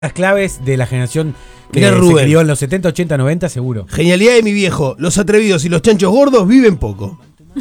Las claves de la generación que Mirá, se Rubén. crió en los 70, 80, 90, seguro. Genialidad de mi viejo. Los atrevidos y los chanchos gordos viven poco.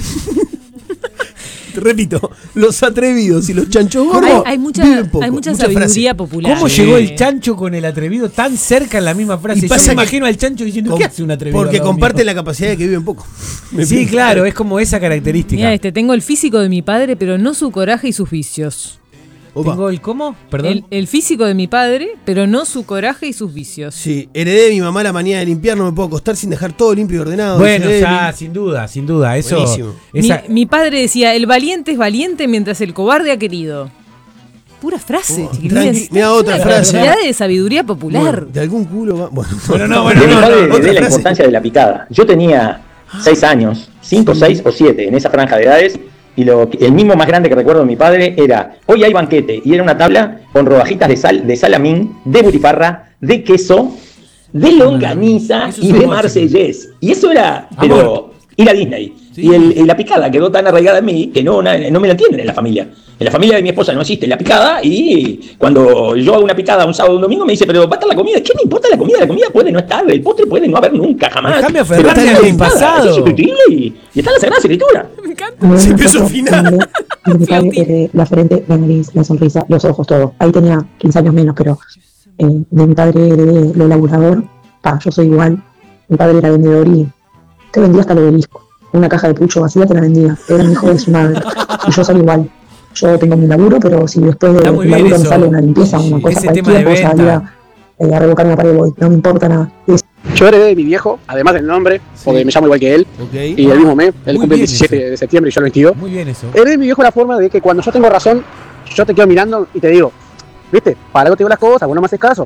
Repito, los atrevidos y los chanchos gordos Hay mucha viven poco. sabiduría frase. popular. ¿Cómo llegó el chancho con el atrevido tan cerca en la misma frase? Y Yo pasa me que- imagino al chancho diciendo, ¿qué hace un atrevido? Porque al lado comparten mío? la capacidad de que viven poco. Sí, claro, es como esa característica. Mira, tengo el físico de mi padre, pero no su coraje y sus vicios. Opa. ¿Tengo el cómo? Perdón. El físico de mi padre, pero no su coraje y sus vicios. Sí, heredé de mi mamá la manía de limpiar, no me puedo acostar sin dejar todo limpio y ordenado. Bueno, dice ya, Eli. sin duda, eso. Buenísimo. Mi padre decía, el valiente es valiente mientras el cobarde ha querido. Pura frase, chiquilines. Mirá otra Una frase. cantidad de sabiduría popular. Bueno, de algún culo va. Bueno, De mi padre otra heredé la frase. importancia de la picada. Yo tenía 6 años, 5, 6 o 7 en esa franja de edades. Y el mismo más grande que recuerdo de mi padre era, hoy hay banquete, y era una tabla con rodajitas de salamín, de butifarra, de queso, de longaniza Eso y es de amor, marsellés. Y eso era, pero ir a Disney. Sí. Y la picada quedó tan arraigada en mí que no me la entienden en la familia. En la familia de mi esposa no existe la picada, y cuando yo hago una picada un sábado o un domingo me dice, pero va a estar la comida. ¿Qué me importa la comida? La comida puede no estar, el postre puede no haber nunca, jamás. Déjame Pero aferrarme está a mi la picada, pasado. eso es sustituible y está en la Sagrada Escritura. Me encanta. Sí, empezó final. De mi padre heredé la frente, la nariz, la sonrisa, los ojos, todo. Ahí tenía 15 años menos, pero de mi padre heredé lo laburador. Yo soy igual. Mi padre era vendedor y te vendía hasta lo del disco. Una caja de pucho vacía te la vendía. Era mi hijo de su madre. Y yo soy igual. Yo tengo mi laburo, pero si después Está del muy bien laburo me eso. sale una limpieza, una Sí, cosa ese tema cualquier, de puedo salir venta. a revocar una pared, voy. No me importa nada. Yo heredé de mi viejo, además del nombre, porque me llamo igual que él, Ok. y el mismo mes, él Muy cumple el bien 17 eso. de septiembre y yo el 22. Muy bien eso. Heredé de mi viejo la forma de que cuando yo tengo razón, yo te quedo mirando y te digo, ¿viste? Para algo te digo las cosas, vos no me haces caso.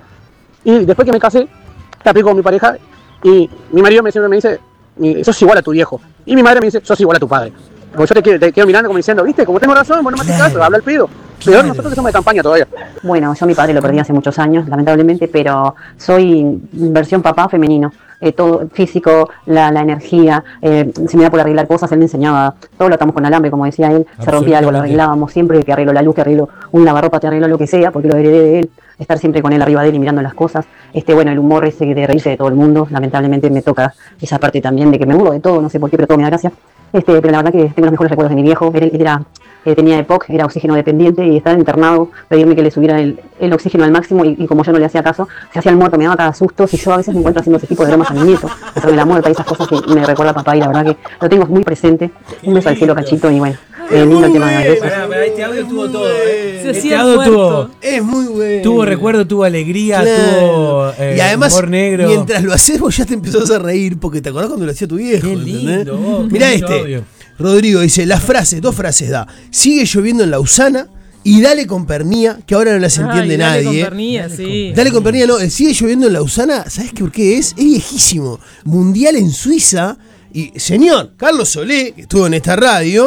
Y después que me casé, te aplico con mi pareja, y mi marido siempre me dice, sos igual a tu viejo. Y mi madre me dice, sos igual a tu padre. Como yo te quedo mirando como diciendo, ¿viste? Como tengo razón, vos no me haces caso, habla el pedo. Peor nosotros que somos de campaña todavía. Bueno, yo a mi padre lo perdí hace muchos años, lamentablemente, pero soy versión papá femenino. Todo físico, la energía, si me da por arreglar cosas, él me enseñaba, todo lo atamos con alambre, como decía él, se rompía algo, lo arreglábamos siempre, que arreglo la luz, que arreglo un lavarropa, te arreglo lo que sea, porque lo heredé de él, estar siempre con él arriba de él y mirando las cosas. Bueno, el humor ese de reírse de todo el mundo, lamentablemente me toca esa parte también de que me burlo de todo, no sé por qué, pero todo me da gracia. Pero la verdad que tengo los mejores recuerdos de mi viejo. Él tenía EPOC, era oxígeno dependiente y estaba internado, pedirme que le subiera el oxígeno al máximo y como yo no le hacía caso, se hacía el muerto, me daba cada susto. Y yo a veces me encuentro haciendo ese tipo de bromas a mi nieto, sobre la muerte y esas cosas que me recuerda a papá, y la verdad que lo tengo muy presente. Un beso al cielo, Cachito, y bueno, lindo el tema de besos. Pará, este audio tuvo todo. Se Este hacía audio muerto. Es muy bueno. tuvo recuerdo, tuvo alegría, Claro. tuvo y además, humor negro. mientras lo haces, vos ya te empezás a reír porque te acordás cuando lo hacía tu viejo. Qué lindo, ¿entendés? qué Mirá lindo este. audio. Rodrigo dice, dos frases da. Sigue lloviendo en Lausana y dale con pernía, que ahora no las entiende Dale nadie. con pernía, sí. Dale con pernía, no. Sigue lloviendo en Lausana, ¿sabes por qué es? Es viejísimo. Mundial en Suiza. Y señor, Carlos Solé, que estuvo en esta radio,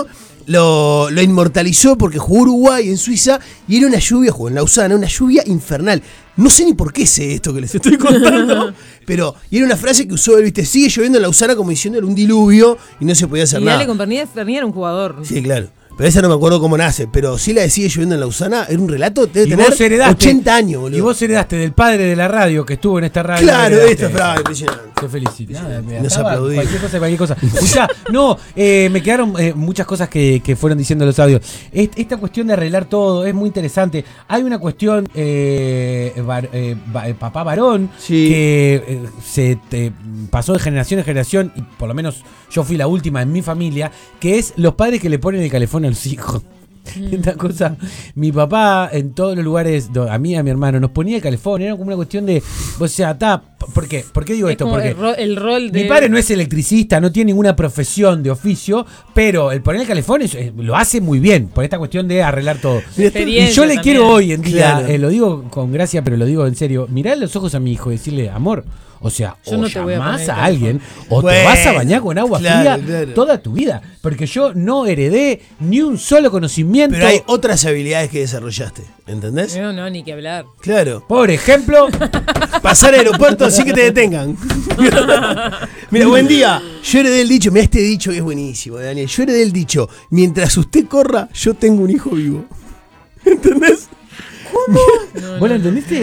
lo inmortalizó porque jugó Uruguay en Suiza y era una lluvia, jugó en Lausana, una lluvia infernal. No sé ni por qué sé esto que les estoy contando, pero y era una frase que usó él, ¿viste? Sigue lloviendo en Lausana como diciendo era un diluvio y no se podía hacer Y nada. dale con pernía era un jugador. Sí, claro. Pero esa no me acuerdo cómo nace. Pero sí la de Sigue lloviendo en Lausana era un relato, debe Y tener vos heredaste, 80 años, boludo. Y vos heredaste del padre de la radio que estuvo en esta radio. Claro, heredaste. esto es bravo, impresionante. Te felicito. Nada, me Nos ataba aplaudimos. cualquier cosa. Escuchá, no, me quedaron muchas cosas que fueron diciendo los audios. Esta cuestión de arreglar todo es muy interesante. Hay una cuestión, papá varón, Sí. que se pasó de generación en generación, y por lo menos yo fui la última en mi familia, que es los padres que le ponen el calefón a los hijos. Esta cosa, mi papá en todos los lugares, a mí y a mi hermano, nos ponía el calefón, era como una cuestión de, o sea, ¿por qué? ¿Por qué digo Es esto? como Porque el rol de... mi padre no es electricista, no tiene ninguna profesión de oficio, pero el poner el calefón lo hace muy bien, por esta cuestión de arreglar todo. Experiencia Y yo le también. quiero hoy en día, Claro. lo digo con gracia, pero lo digo en serio, mirar los ojos a mi hijo y decirle, amor, o sea, Yo o no te voy a llamás poner a el alguien, o te Bueno, vas a bañar con agua claro, fría claro. toda tu vida, porque yo no heredé ni un solo conocimiento. Pero hay otras habilidades que desarrollaste, ¿entendés? No, ni que hablar. Claro. Por ejemplo, Pasar al aeropuerto así que te detengan. Mira, buen día. Yo heredé el dicho, mira este dicho que es buenísimo, Daniel. Yo heredé el dicho, mientras usted corra, yo tengo un hijo vivo. ¿Entendés? ¿vos lo entendiste?